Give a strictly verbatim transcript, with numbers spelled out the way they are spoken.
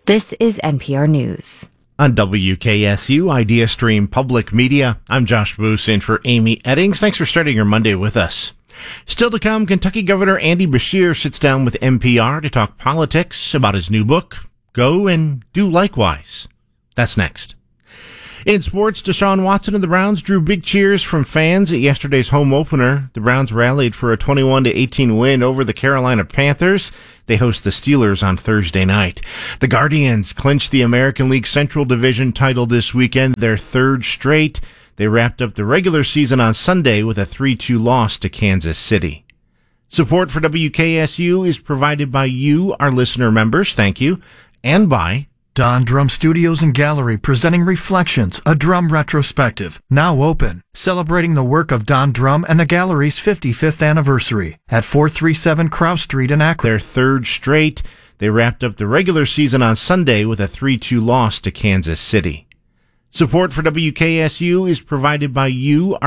This is N P R News. On W K S U Idea Stream Public Media, I'm Josh Boos in for Amy Eddings. Thanks for starting your Monday with us. Still to come, Kentucky Governor Andy Beshear sits down with N P R to talk politics about his new book, Go and Do Likewise. That's next. In sports, Deshaun Watson and the Browns drew big cheers from fans at yesterday's home opener. The Browns rallied for a twenty-one to eighteen win over the Carolina Panthers. They host the Steelers on Thursday night. The Guardians clinched the American League Central Division title this weekend, their third straight. They wrapped up the regular season on Sunday with a three two loss to Kansas City. Support for W K S U is provided by you, our listener members. Thank you. And by Don Drum Studios and Gallery, presenting Reflections, a drum retrospective, now open, celebrating the work of Don Drum and the Gallery's fifty-fifth anniversary at four thirty-seven Krause Street in Akron. Their third straight. They wrapped up the regular season on Sunday with a three two loss to Kansas City. Support for W K S U is provided by you, our